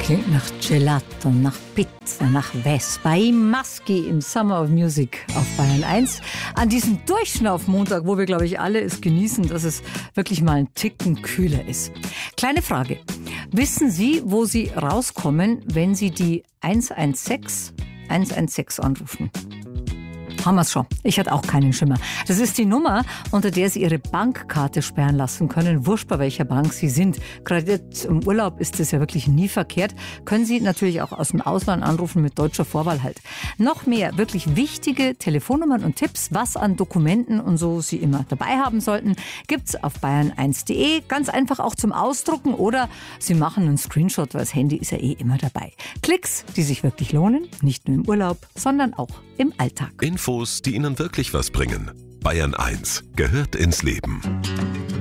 Klingt nach Gelato, nach Pizza, nach Vespa. Maschi im Summer of Music auf Bayern 1. An diesem Durchschnaufmontag, wo wir, glaube ich, alle es genießen, dass es wirklich mal ein Ticken kühler ist. Kleine Frage. Wissen Sie, wo Sie rauskommen, wenn Sie die 116 anrufen? Haben wir es schon. Ich hatte auch keinen Schimmer. Das ist die Nummer, unter der Sie Ihre Bankkarte sperren lassen können. Wurscht, bei welcher Bank Sie sind. Gerade jetzt im Urlaub ist das ja wirklich nie verkehrt. Können Sie natürlich auch aus dem Ausland anrufen mit deutscher Vorwahl halt. Noch mehr wirklich wichtige Telefonnummern und Tipps, was an Dokumenten und so Sie immer dabei haben sollten, gibt's auf bayern1.de. Ganz einfach auch zum Ausdrucken oder Sie machen einen Screenshot, weil das Handy ist ja eh immer dabei. Klicks, die sich wirklich lohnen, nicht nur im Urlaub, sondern auch im Alltag. Infos, die Ihnen wirklich was bringen. Bayern 1 gehört ins Leben.